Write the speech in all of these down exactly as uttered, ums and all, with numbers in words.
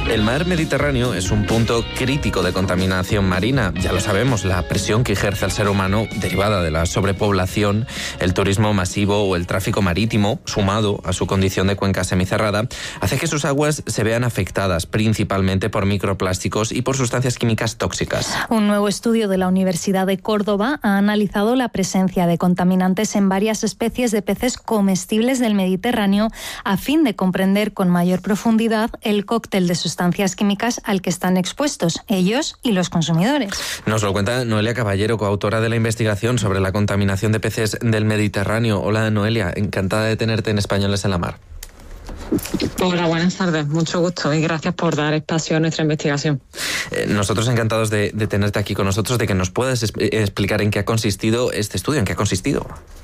El mar Mediterráneo es un punto crítico de contaminación marina. Ya lo sabemos, la presión que ejerce el ser humano, derivada de la sobrepoblación, el turismo masivo o el tráfico marítimo, sumado a su condición de cuenca semicerrada, hace que sus aguas se vean afectadas principalmente por microplásticos y por sustancias químicas tóxicas. Un nuevo estudio de la Universidad de Córdoba ha analizado la presencia de contaminantes en varias especies de peces comestibles del Mediterráneo a fin de comprender con mayor profundidad el cóctel de sustancias químicas al que están expuestos ellos y los consumidores. Nos lo cuenta Noelia Caballero, coautora de la investigación sobre la contaminación de peces del Mediterráneo. Hola Noelia, encantada de tenerte en Españoles en la Mar. Hola, buenas tardes, mucho gusto y gracias por dar espacio a nuestra investigación. Eh, nosotros encantados de, de tenerte aquí con nosotros, de que nos puedas es, explicar en qué ha consistido este estudio, en qué ha consistido.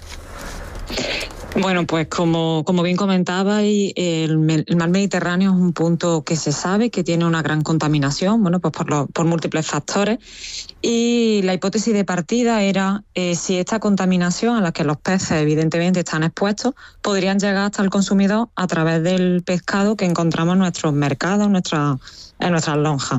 Bueno, pues como, como bien comentaba, el, el mar Mediterráneo es un punto que se sabe que tiene una gran contaminación, bueno, pues por, lo, por múltiples factores, y la hipótesis de partida era eh, si esta contaminación a la que los peces evidentemente están expuestos podrían llegar hasta el consumidor a través del pescado que encontramos en nuestros mercados, en, nuestra, en nuestras lonjas.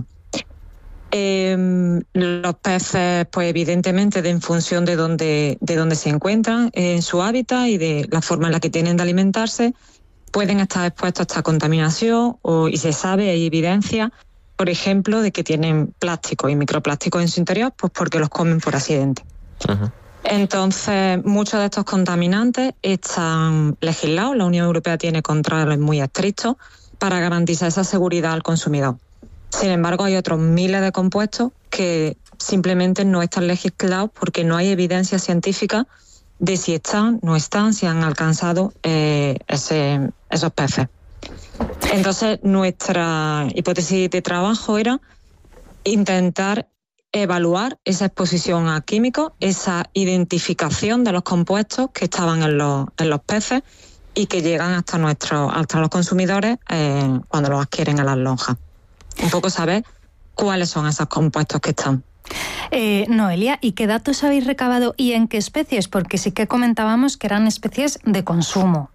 Eh, los peces, pues evidentemente, de, en función de dónde, de dónde se encuentran en su hábitat y de la forma en la que tienen de alimentarse, pueden estar expuestos a esta contaminación o, y se sabe, hay evidencia, por ejemplo, de que tienen plástico y microplásticos en su interior, pues porque los comen por accidente. Uh-huh. Entonces, muchos de estos contaminantes están legislados, la Unión Europea tiene controles muy estrictos para garantizar esa seguridad al consumidor. Sin embargo, hay otros miles de compuestos que simplemente no están legislados porque no hay evidencia científica de si están, no están, si han alcanzado eh, ese, esos peces. Entonces, nuestra hipótesis de trabajo era intentar evaluar esa exposición a químicos, esa identificación de los compuestos que estaban en los, en los peces y que llegan hasta, nuestro, hasta los consumidores eh, cuando los adquieren en las lonjas. Un poco saber cuáles son esos compuestos que están. Eh, Noelia, ¿y qué datos habéis recabado y en qué especies? Porque sí que comentábamos que eran especies de consumo.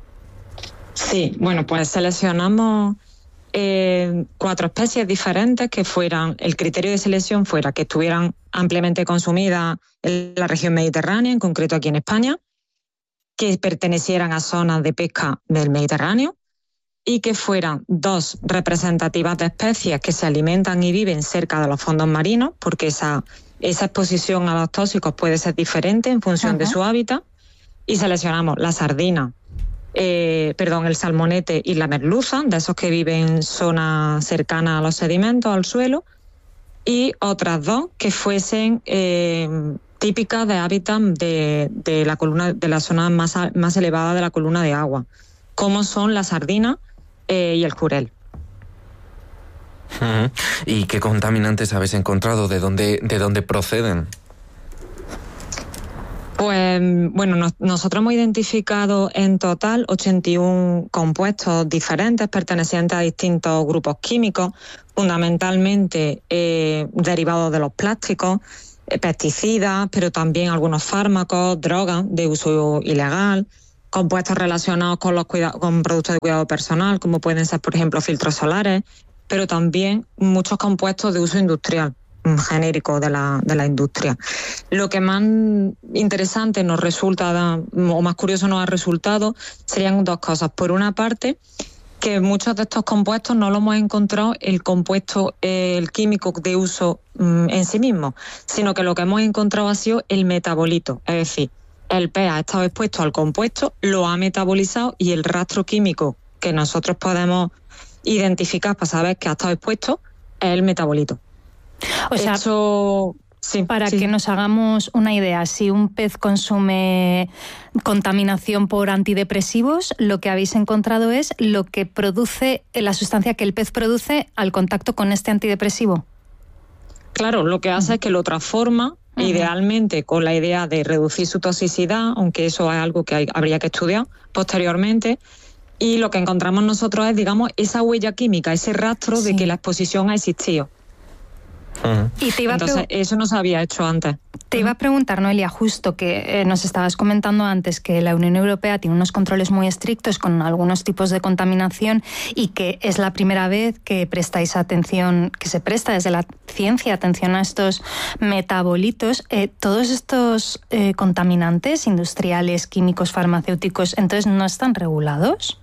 Sí, bueno, pues seleccionamos eh, cuatro especies diferentes que fueran, el criterio de selección fuera que estuvieran ampliamente consumidas en la región mediterránea, en concreto aquí en España, que pertenecieran a zonas de pesca del Mediterráneo, y que fueran dos representativas de especies que se alimentan y viven cerca de los fondos marinos, porque esa, esa exposición a los tóxicos puede ser diferente en función uh-huh. de su hábitat, y seleccionamos la sardina, eh, perdón, el salmonete y la merluza, de esos que viven en zonas cercanas a los sedimentos, al suelo, y otras dos que fuesen eh, típicas de hábitat de, de la columna, de la zona más, más elevada de la columna de agua, como son la sardina Eh, y el jurel. Uh-huh. ¿Y qué contaminantes habéis encontrado? ¿De dónde, de dónde proceden? Pues bueno, nos, nosotros hemos identificado en total ochenta y uno compuestos diferentes pertenecientes a distintos grupos químicos, fundamentalmente eh, derivados de los plásticos, eh, pesticidas, pero también algunos fármacos, drogas de uso ilegal, compuestos relacionados con los cuida- con productos de cuidado personal, como pueden ser, por ejemplo, filtros solares, pero también muchos compuestos de uso industrial, genérico de la, de la industria. Lo que más interesante nos resulta, o más curioso nos ha resultado, serían dos cosas. Por una parte, que muchos de estos compuestos no lo hemos encontrado el compuesto, eh, el químico de uso mm, en sí mismo, sino que lo que hemos encontrado ha sido el metabolito, es decir, el pez ha estado expuesto al compuesto, lo ha metabolizado y el rastro químico que nosotros podemos identificar para saber que ha estado expuesto es el metabolito. O sea, Esto, sí, para sí. que nos hagamos una idea, si un pez consume contaminación por antidepresivos, lo que habéis encontrado es lo que produce, la sustancia que el pez produce al contacto con este antidepresivo. Claro, lo que hace uh-huh. es que lo transforma, uh-huh. idealmente con la idea de reducir su toxicidad, aunque eso es algo que hay, habría que estudiar posteriormente, y lo que encontramos nosotros es, digamos, esa huella química, ese rastro sí. de que la exposición ha existido. Uh-huh. Y te iba Entonces, a eso no se había hecho antes. Te iba a preguntar, Noelia, justo que eh, nos estabas comentando antes que la Unión Europea tiene unos controles muy estrictos con algunos tipos de contaminación y que es la primera vez que prestáis atención, que se presta desde la ciencia atención a estos metabolitos. Eh, todos estos eh, contaminantes industriales, químicos, farmacéuticos, entonces no están regulados.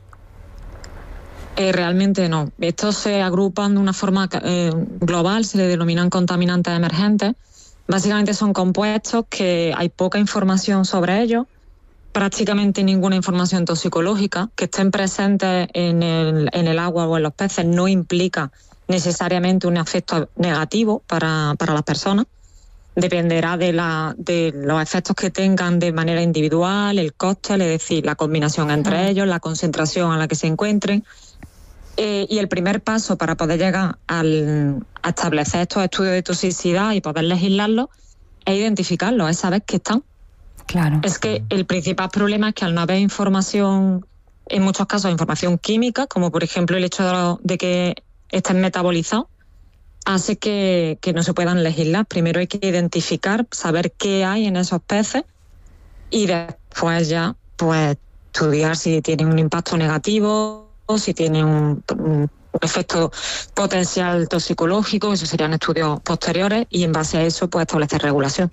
Eh, realmente no. Estos se agrupan de una forma eh, global, se le denominan contaminantes emergentes. Básicamente son compuestos que hay poca información sobre ellos, prácticamente ninguna información toxicológica. Que estén presentes en el, en el agua o en los peces no implica necesariamente un efecto negativo para, para las personas. Dependerá de, la, de los efectos que tengan de manera individual, el cóctel, es decir, la combinación entre ellos, la concentración a la que se encuentren. Eh, y el primer paso para poder llegar al, a establecer estos estudios de toxicidad y poder legislarlos es identificarlos, es saber qué están. Claro. Es que el principal problema es que al no haber información, en muchos casos información química, como por ejemplo el hecho de, lo, de que estén metabolizados, hace que, que no se puedan legislar. Primero hay que identificar, saber qué hay en esos peces y después ya pues estudiar si tienen un impacto negativo, o si tiene un, un efecto potencial toxicológico. Esos serían estudios posteriores y en base a eso pues establecer regulación.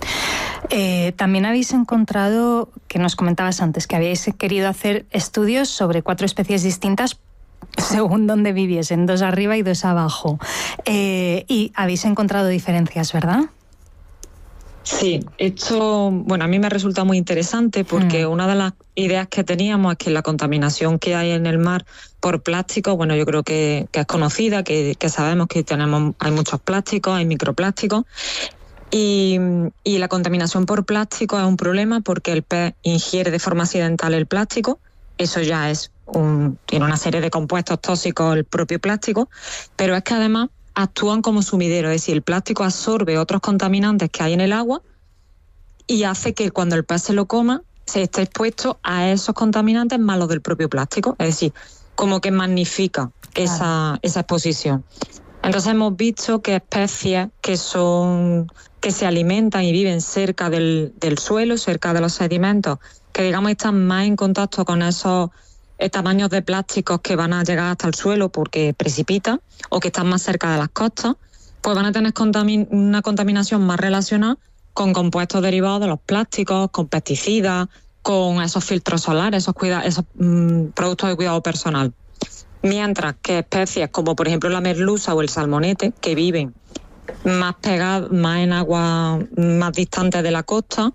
Eh, también habéis encontrado, que nos comentabas antes, que habíais querido hacer estudios sobre cuatro especies distintas según donde viviesen, dos arriba y dos abajo. Eh, y habéis encontrado diferencias, ¿verdad? Sí, esto, bueno, a mí me resulta muy interesante porque mm. una de las ideas que teníamos es que la contaminación que hay en el mar por plástico, bueno, yo creo que, que es conocida, que, que sabemos que tenemos, hay muchos plásticos, hay microplásticos, y, y la contaminación por plástico es un problema porque el pez ingiere de forma accidental el plástico. Eso ya es un, tiene una serie de compuestos tóxicos el propio plástico, pero es que además actúan como sumidero, es decir, el plástico absorbe otros contaminantes que hay en el agua y hace que cuando el pez se lo coma se esté expuesto a esos contaminantes más los del propio plástico, es decir, como que magnifica esa, claro. esa exposición. Entonces hemos visto que especies que son que se alimentan y viven cerca del, del suelo, cerca de los sedimentos, que digamos están más en contacto con esos eh, tamaños de plásticos que van a llegar hasta el suelo porque precipitan, o que están más cerca de las costas, pues van a tener contamin- una contaminación más relacionada con compuestos derivados de los plásticos, con pesticidas, con esos filtros solares, esos, cuida- esos mmm, productos de cuidado personal. Mientras que especies como por ejemplo la merluza o el salmonete, que viven más pegados, más en aguas más distantes de la costa,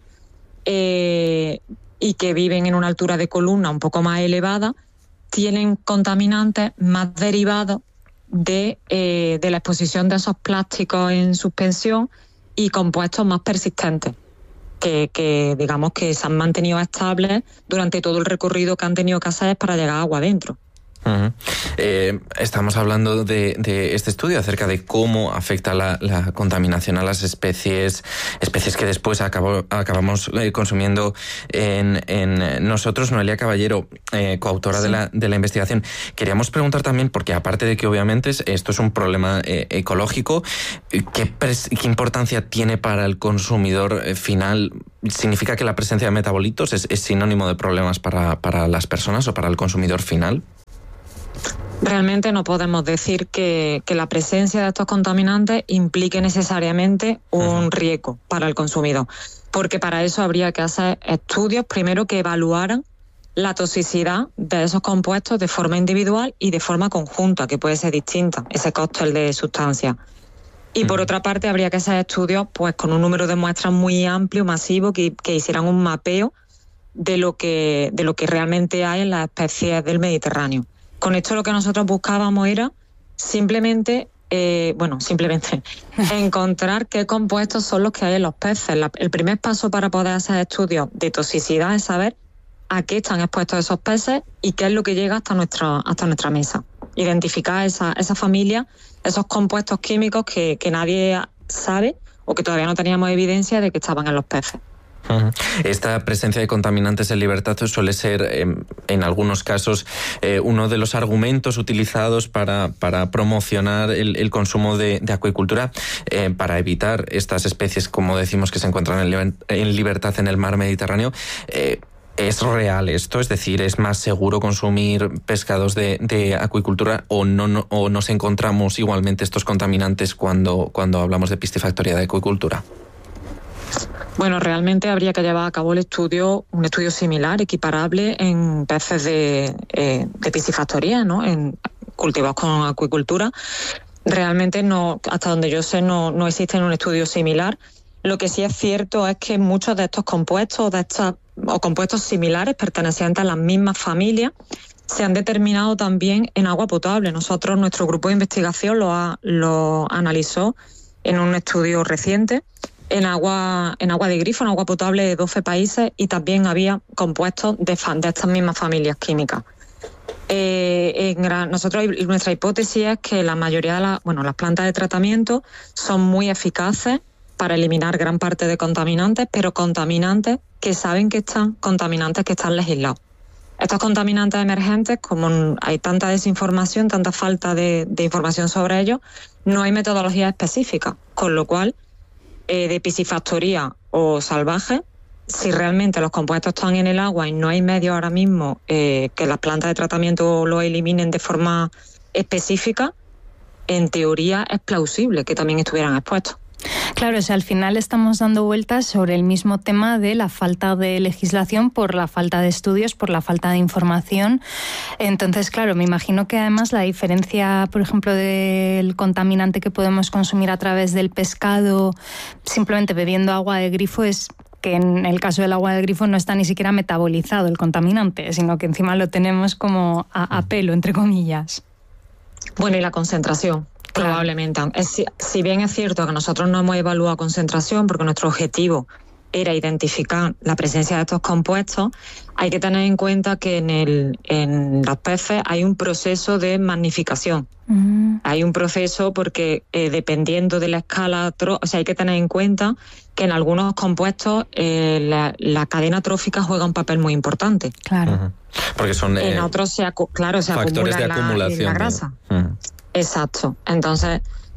eh, y que viven en una altura de columna un poco más elevada, tienen contaminantes más derivados de, eh, de la exposición de esos plásticos en suspensión y compuestos más persistentes, que, que digamos que se han mantenido estables durante todo el recorrido que han tenido que hacer para llegar agua adentro. Uh-huh. Eh, estamos hablando de, de este estudio acerca de cómo afecta la, la contaminación a las especies, especies que después acabo, acabamos eh, consumiendo en, en nosotros. Noelia Caballero, eh, coautora sí. de, la, de la investigación. Queríamos preguntar también, porque aparte de que obviamente esto es un problema eh, ecológico, ¿qué, pres, ¿qué importancia tiene para el consumidor final? ¿Significa que la presencia de metabolitos es, es sinónimo de problemas para, para las personas o para el consumidor final? Realmente no podemos decir que, que la presencia de estos contaminantes implique necesariamente un riesgo para el consumidor, porque para eso habría que hacer estudios, primero que evaluaran la toxicidad de esos compuestos de forma individual y de forma conjunta, que puede ser distinta, ese cóctel de sustancias. Y por otra parte habría que hacer estudios pues con un número de muestras muy amplio, masivo, que, que hicieran un mapeo de lo que, de lo que realmente hay en las especies del Mediterráneo. Con esto lo que nosotros buscábamos era simplemente, eh, bueno, simplemente encontrar qué compuestos son los que hay en los peces. La, el primer paso para poder hacer estudios de toxicidad es saber a qué están expuestos esos peces y qué es lo que llega hasta nuestra, hasta nuestra mesa. Identificar esa, esa familia, esos compuestos químicos que, que nadie sabe o que todavía no teníamos evidencia de que estaban en los peces. Esta presencia de contaminantes en libertad suele ser, eh, en algunos casos, eh, uno de los argumentos utilizados para, para promocionar el, el consumo de, de acuicultura, eh, para evitar estas especies, como decimos, que se encuentran en, en libertad en el mar Mediterráneo. Eh, ¿Es real esto? Es decir, ¿es más seguro consumir pescados de, de acuicultura o no, no, o nos encontramos igualmente estos contaminantes cuando, cuando hablamos de piscifactoría de acuicultura? Bueno, realmente habría que llevar a cabo el estudio, un estudio similar, equiparable en peces de, eh, de piscifactoría, ¿no? En cultivos con acuicultura. Realmente no, hasta donde yo sé, no, no existe un estudio similar. Lo que sí es cierto es que muchos de estos compuestos, de estas, o compuestos similares pertenecientes a las mismas familias, se han determinado también en agua potable. Nosotros, nuestro grupo de investigación lo, ha, lo analizó en un estudio reciente. En agua, en agua de grifo, en agua potable de doce países, y también había compuestos de, de estas mismas familias químicas. Eh, en, nosotros, nuestra hipótesis es que la mayoría de la, bueno, las plantas de tratamiento son muy eficaces para eliminar gran parte de contaminantes, pero contaminantes que saben que están, contaminantes que están legislados. Estos contaminantes emergentes, como hay tanta desinformación, tanta falta de, de información sobre ellos, no hay metodologías específicas, con lo cual, Eh, de piscifactoría o salvaje, si realmente los compuestos están en el agua y no hay medios ahora mismo eh, que las plantas de tratamiento lo eliminen de forma específica, en teoría es plausible que también estuvieran expuestos. Claro, o sea, al final estamos dando vueltas sobre el mismo tema de la falta de legislación por la falta de estudios, por la falta de información. Entonces, claro, me imagino que además la diferencia, por ejemplo, del contaminante que podemos consumir a través del pescado simplemente bebiendo agua de grifo es que en el caso del agua de grifo no está ni siquiera metabolizado el contaminante, sino que encima lo tenemos como a, a pelo, entre comillas. Bueno, y la concentración. Probablemente. Es, si bien es cierto que nosotros no hemos evaluado concentración porque nuestro objetivo era identificar la presencia de estos compuestos, hay que tener en cuenta que en, el, en los peces hay un proceso de magnificación. Mm. Hay un proceso porque eh, dependiendo de la escala, o sea, hay que tener en cuenta que en algunos compuestos eh, la, la cadena trófica juega un papel muy importante. Claro. Uh-huh. Porque son eh, en otros se, acu- claro, se factores acumula de acumulación la, la grasa. Uh-huh. Exacto. Entonces,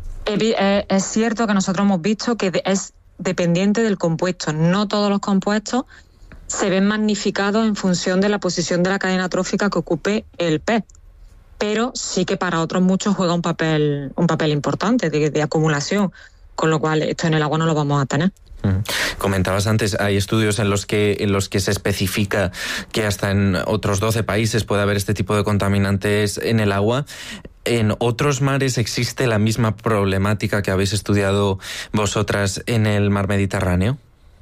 es cierto que nosotros hemos visto que es dependiente del compuesto. No todos los compuestos se ven magnificados en función de la posición de la cadena trófica que ocupe el pez, pero sí que para otros muchos juega un papel, un papel importante de, de acumulación, con lo cual esto en el agua no lo vamos a tener. Comentabas antes, hay estudios en los que en los que se especifica que hasta en otros doce países puede haber este tipo de contaminantes en el agua. ¿En otros mares existe la misma problemática que habéis estudiado vosotras en el mar Mediterráneo?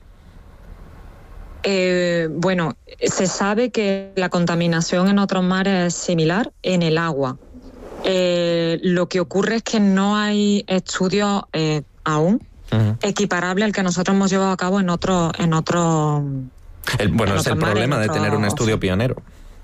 Eh, bueno, se sabe que la contaminación en otros mares es similar en el agua. Eh, lo que ocurre es que no hay estudios eh, aún Uh-huh. equiparable al que nosotros hemos llevado a cabo en otro, en otro. El, bueno, en es el problema mares, de tener un estudio pionero.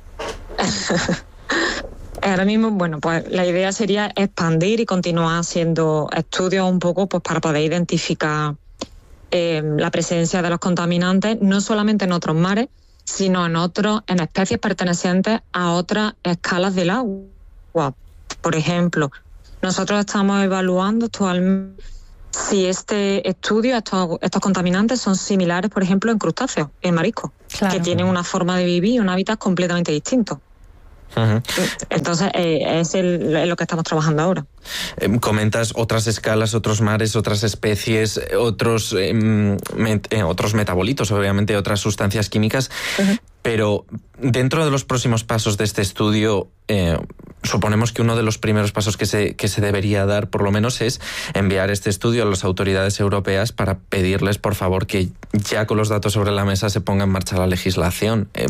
Ahora mismo, bueno, pues la idea sería expandir y continuar haciendo estudios un poco, pues para poder identificar eh, la presencia de los contaminantes, no solamente en otros mares, sino en otros, en especies pertenecientes a otras escalas del agua. Por ejemplo, nosotros estamos evaluando actualmente si este estudio, estos, estos contaminantes son similares, por ejemplo, en crustáceos, en mariscos, claro, que tienen una forma de vivir y un hábitat completamente distinto. Uh-huh. Entonces, eh, es, el, es lo que estamos trabajando ahora. Eh, comentas otras escalas, otros mares, otras especies, otros, eh, met, eh, otros metabolitos, obviamente otras sustancias químicas, uh-huh. Pero dentro de los próximos pasos de este estudio, eh, suponemos que uno de los primeros pasos que se, que se debería dar, por lo menos, es enviar este estudio a las autoridades europeas para pedirles, por favor, que ya con los datos sobre la mesa se ponga en marcha la legislación. Eh,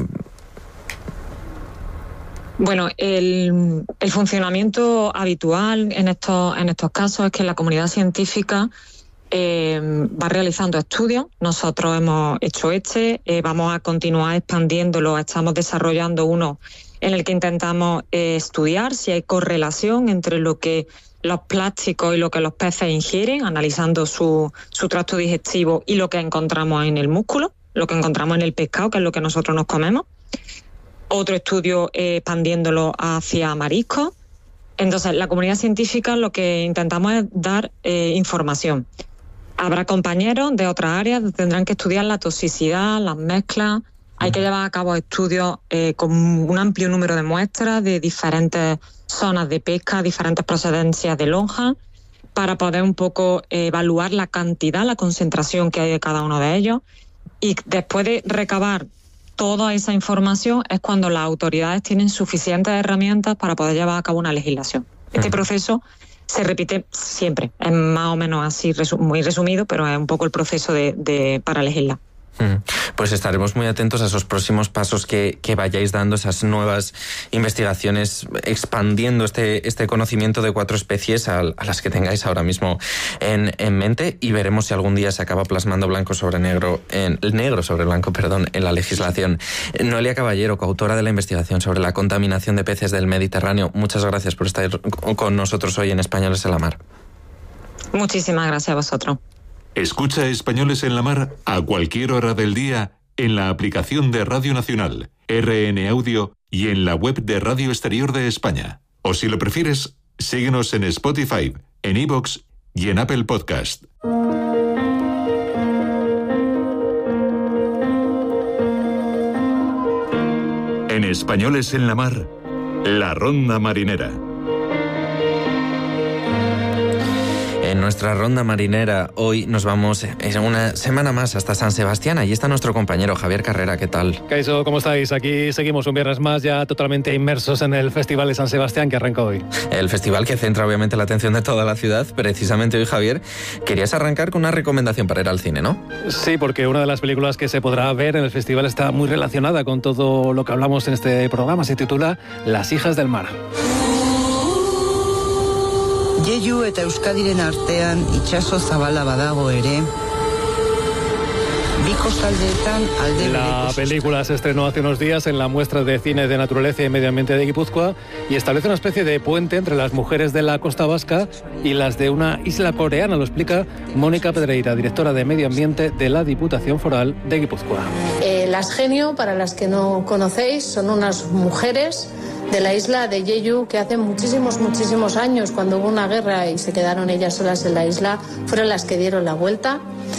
Bueno, el, el funcionamiento habitual en estos, en estos casos es que la comunidad científica eh, va realizando estudios. Nosotros hemos hecho este, eh, vamos a continuar expandiéndolo, estamos desarrollando uno en el que intentamos eh, estudiar si hay correlación entre lo que los plásticos y lo que los peces ingieren, analizando su, su tracto digestivo y lo que encontramos en el músculo. lo que encontramos en el pescado, que es lo que nosotros nos comemos. Otro estudio eh, expandiéndolo hacia mariscos. Entonces, la comunidad científica lo que intentamos es dar eh, información. Habrá compañeros de otras áreas que tendrán que estudiar la toxicidad, las mezclas. Hay que llevar a cabo estudios eh, con un amplio número de muestras de diferentes zonas de pesca, diferentes procedencias de lonja, para poder un poco eh, evaluar la cantidad, la concentración que hay de cada uno de ellos. Y después de recabar toda esa información es cuando las autoridades tienen suficientes herramientas para poder llevar a cabo una legislación. Este proceso se repite siempre, es más o menos así, muy resumido, pero es un poco el proceso de, de para legislar. Pues estaremos muy atentos a esos próximos pasos que, que vayáis dando, esas nuevas investigaciones, expandiendo este, este conocimiento de cuatro especies a, a las que tengáis ahora mismo en, en mente, y veremos si algún día se acaba plasmando blanco sobre negro, en, negro sobre blanco, perdón, en la legislación. Noelia Caballero, coautora de la investigación sobre la contaminación de peces del Mediterráneo, muchas gracias por estar con nosotros hoy en Españoles en la Mar. Muchísimas gracias a vosotros. Escucha Españoles en la Mar a cualquier hora del día en la aplicación de Radio Nacional, R N Audio y en la web de Radio Exterior de España. O si lo prefieres, síguenos en Spotify, en iVoox y en Apple Podcast. En Españoles en la Mar, la Ronda Marinera. En nuestra ronda marinera hoy nos vamos en una semana más hasta San Sebastián. Allí está nuestro compañero Javier Carrera. ¿Qué tal? Kaiso, ¿cómo estáis? Aquí seguimos un viernes más ya totalmente inmersos en el Festival de San Sebastián que arranca hoy. El festival que centra obviamente la atención de toda la ciudad. Precisamente hoy, Javier, querías arrancar con una recomendación para ir al cine, ¿no? Sí, porque una de las películas que se podrá ver en el festival está muy relacionada con todo lo que hablamos en este programa. Se titula Las hijas del mar. Jeju eta Euskadiren artean itsaso zabala badago ere. La película se estrenó hace unos días en la muestra de cine de naturaleza y medio ambiente de Guipúzcoa y establece una especie de puente entre las mujeres de la costa vasca y las de una isla coreana, lo explica Mónica Pedreira, directora de medio ambiente de la Diputación Foral de Guipúzcoa. Eh, las Genio, para las que no conocéis, son unas mujeres de la isla de Jeju que hace muchísimos, muchísimos años, cuando hubo una guerra y se quedaron ellas solas en la isla, fueron las que dieron la vuelta.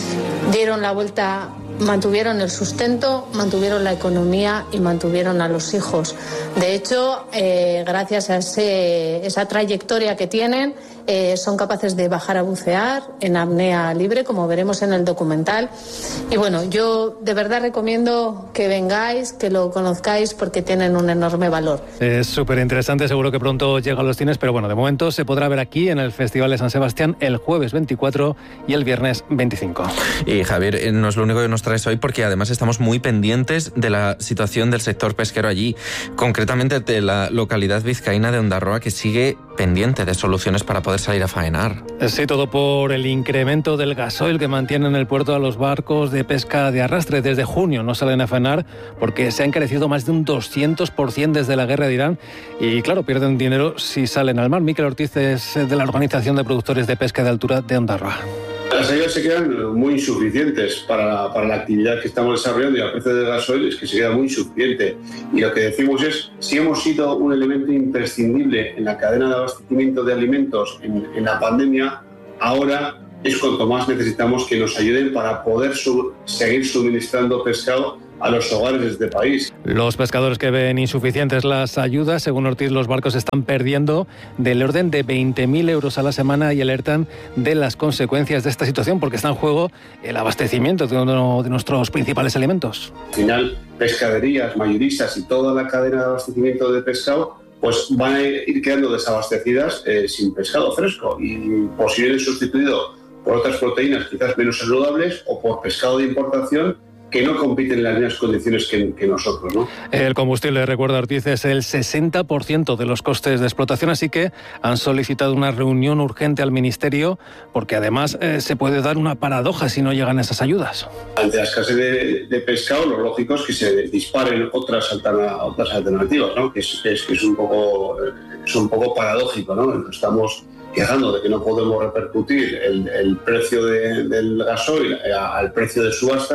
Dieron la vuelta, mantuvieron el sustento, mantuvieron la economía y mantuvieron a los hijos. De hecho, eh, gracias a ese, esa trayectoria que tienen, eh, son capaces de bajar a bucear en apnea libre, como veremos en el documental. Y bueno, yo de verdad recomiendo que vengáis, que lo conozcáis, porque tienen un enorme valor. Es súper interesante, seguro que pronto llega a los cines, pero bueno, de momento se podrá ver aquí en el Festival de San Sebastián el jueves veinticuatro y el viernes veinticinco. Y Javier, no es lo único que nos traes hoy, porque además estamos muy pendientes de la situación del sector pesquero allí, concretamente de la localidad vizcaína de Ondarroa, que sigue pendiente de soluciones para poder salir a faenar. Sí, todo por el incremento del gasoil que mantiene en el puerto a los barcos de pesca de arrastre. Desde junio no salen a faenar porque se ha encarecido más de un doscientos por ciento desde la guerra de Irán y claro, pierden dinero si salen al mar. Miquel Ortiz es de la Organización de Productores de Pesca de Altura de Ondarroa. Las ayudas se quedan muy insuficientes para, para la actividad que estamos desarrollando y el precio del gasoil es que se queda muy insuficiente. Y lo que decimos es, si hemos sido un elemento imprescindible en la cadena de abastecimiento de alimentos en, en la pandemia, ahora es cuanto más necesitamos que nos ayuden para poder su, seguir suministrando pescado a los hogares de este país. Los pescadores que ven insuficientes las ayudas, según Ortiz, los barcos están perdiendo del orden de veinte mil euros a la semana y alertan de las consecuencias de esta situación porque está en juego el abastecimiento de uno de nuestros principales alimentos. Al final, pescaderías, mayoristas y toda la cadena de abastecimiento de pescado pues van a ir quedando desabastecidas eh, sin pescado fresco y posiblemente sustituido por otras proteínas quizás menos saludables o por pescado de importación que no compiten en las mismas condiciones que, que nosotros, ¿no? El combustible, recuerda Ortiz, es el sesenta por ciento de los costes de explotación, así que han solicitado una reunión urgente al Ministerio, porque además eh, se puede dar una paradoja si no llegan esas ayudas. Ante la escasez de, de pescado, lo lógico es que se disparen otras, alterna, otras alternativas, ¿no? Que es, que es, que es, un poco, es un poco paradójico, ¿no? Estamos quejando de que no podemos repercutir el, el precio de, del gasoil al precio de subasta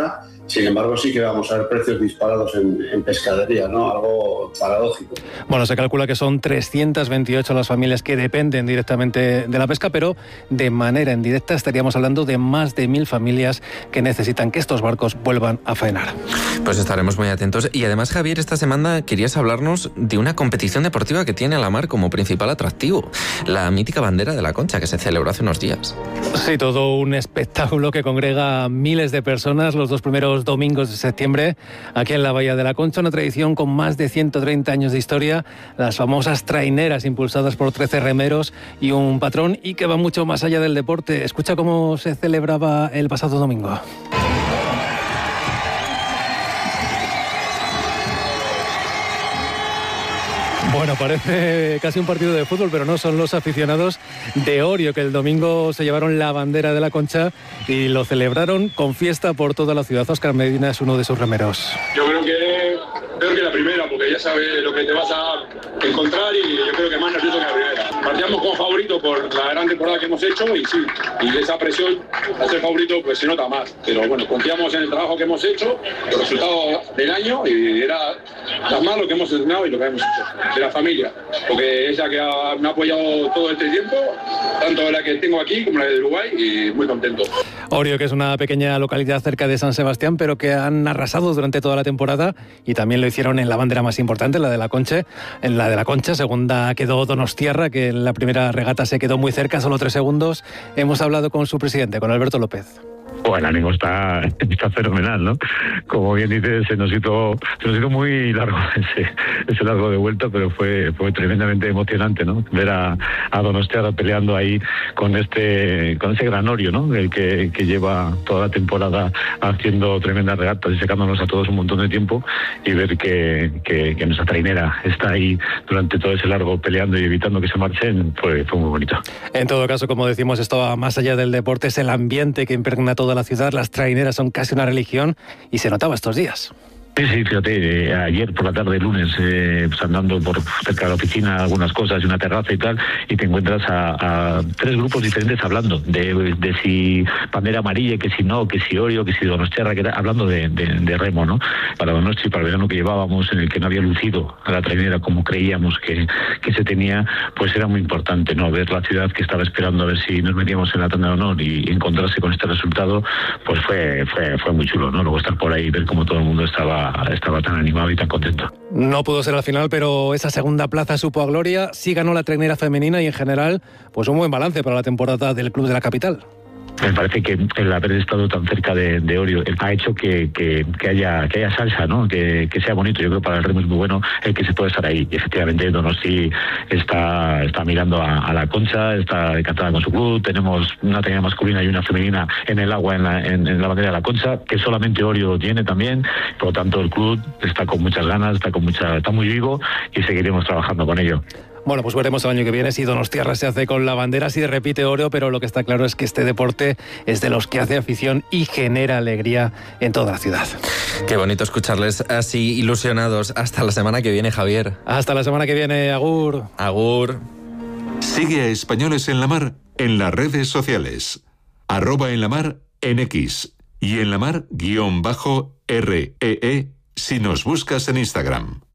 Sin embargo, sí que vamos a ver precios disparados en, en pescadería, ¿no? Algo paradójico. Bueno, se calcula que son trescientas veintiocho las familias que dependen directamente de la pesca, pero de manera indirecta estaríamos hablando de más de mil familias que necesitan que estos barcos vuelvan a faenar. Pues estaremos muy atentos. Y además, Javier, esta semana querías hablarnos de una competición deportiva que tiene a la mar como principal atractivo, la mítica bandera de la Concha, que se celebró hace unos días. Sí, todo un espectáculo que congrega a miles de personas los dos primeros domingos de septiembre aquí en la Bahía de la Concha, una tradición con más de ciento treinta años de historia, las famosas traineras impulsadas por trece remeros y un patrón, y que va mucho más allá del deporte. Escucha cómo se celebraba el pasado domingo. Bueno, parece casi un partido de fútbol, pero no, son los aficionados de Orio que el domingo se llevaron la bandera de la Concha y lo celebraron con fiesta por toda la ciudad. Óscar Medina es uno de sus remeros. Yo creo que peor que la primera, porque ya sabes lo que te vas a encontrar y yo creo que más nervioso que la primera. Partíamos como favorito por la gran temporada que hemos hecho y sí, y esa presión al ser favorito pues se nota más. Pero bueno, confiamos en el trabajo que hemos hecho, los resultados del año, y era más lo que hemos entrenado y lo que hemos hecho. De la familia, porque ella que ha, me ha apoyado todo este tiempo, tanto la que tengo aquí como la de Uruguay, y muy contento. Orio, que es una pequeña localidad cerca de San Sebastián, pero que han arrasado durante toda la temporada y también lo hicieron en la bandera más importante, la de la Concha. En la de la Concha, segunda quedó Donostiarra, que en la primera regata se quedó muy cerca, solo tres segundos. Hemos hablado con su presidente, con Alberto López. Bueno, el ánimo está, está fenomenal, ¿no? Como bien dices, se nos hizo, se nos hizo muy largo ese, ese largo de vuelta, pero fue, fue tremendamente emocionante, ¿no? Ver a, a Donostiarra peleando ahí con este, con ese gran Orio, ¿no? El que, que lleva toda la temporada haciendo tremendas regatas y sacándonos a todos un montón de tiempo, y ver que, que, que nuestra trainera está ahí durante todo ese largo peleando y evitando que se marchen, fue, fue muy bonito. En todo caso, como decimos, esto va más allá del deporte, es el ambiente que impregna toda la ciudad. Las traineras son casi una religión y se notaba estos días. Sí, sí, fíjate, eh, ayer por la tarde, lunes, eh, pues andando por cerca de la oficina, algunas cosas, y una terraza y tal, y te encuentras a, a tres grupos diferentes hablando de, de si bandera amarilla, que si no, que si Orio, que si Donostiarra, que era, hablando de, de, de remo, ¿no? Para Donosti, para el verano que llevábamos, en el que no había lucido a la trainera como creíamos que, que se tenía, pues era muy importante, ¿no? Ver la ciudad que estaba esperando a ver si nos metíamos en la tanda de honor y encontrarse con este resultado, pues fue, fue, fue muy chulo, ¿no? Luego estar por ahí y ver cómo todo el mundo estaba estaba tan animado y tan contento. No pudo ser al final, pero esa segunda plaza supo a gloria. Sí ganó la trainera femenina y en general, pues un buen balance para la temporada del club de la capital. Me parece que el haber estado tan cerca de, de Orio ha hecho que, que, que haya que haya salsa, ¿no? Que, que sea bonito. Yo creo que para el remo es muy bueno el que se puede estar ahí. Y efectivamente Donosti está, está mirando a, a la Concha, está encantada con su club. Tenemos una trainera masculina y una femenina en el agua, en la, en, en la bandera de la Concha, que solamente Orio tiene también. Por lo tanto, el club está con muchas ganas, está con mucha, está muy vivo y seguiremos trabajando con ello. Bueno, pues veremos el año que viene si Donostiarra se hace con la bandera, si repite Orio, pero lo que está claro es que este deporte es de los que hace afición y genera alegría en toda la ciudad. Qué bonito escucharles así ilusionados. Hasta la semana que viene, Javier. Hasta la semana que viene, agur. Agur. Sigue a Españoles en la Mar en las redes sociales. Arroba en la mar en X y en la mar guión bajo R E E si nos buscas en Instagram.